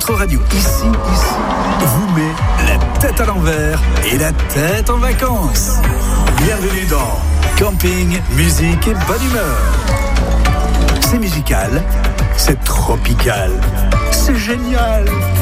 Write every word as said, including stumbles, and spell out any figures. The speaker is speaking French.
votre radio, ici, ici, vous met la tête à l'envers et la tête en vacances. Bienvenue dans Camping, musique et bonne humeur. C'est musical, c'est tropical, c'est génial.